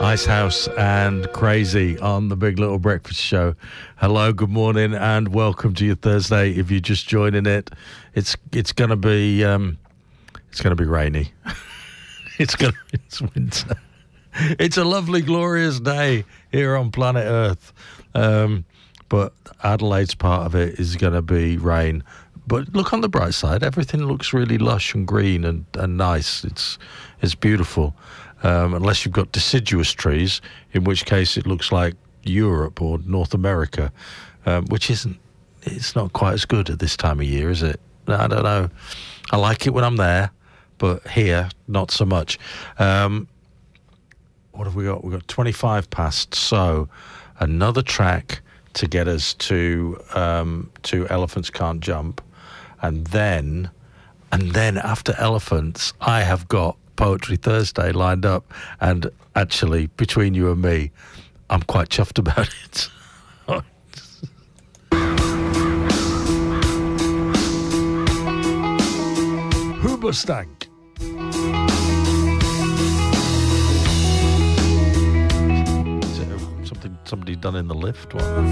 Icehouse and Crazy on the Big Little Breakfast Show. Hello, good morning, and welcome to your Thursday. If you're just joining it, it's gonna be rainy. It's winter. It's a lovely, glorious day here on planet Earth, but Adelaide's part of it is going to be rain. But look on the bright side, everything looks really lush and green and nice. It's beautiful. Unless you've got deciduous trees, in which case it looks like Europe or North America, which it's not quite as good at this time of year, is it? I don't know. I like it when I'm there, but here, not so much. What have we got? We've got 25 past, so another track to get us to Elephants Can't Jump. And then after Elephants, I have got Poetry Thursday lined up, and actually, between you and me, I'm quite chuffed about it. Hoobastank. Is it something somebody done in the lift? What?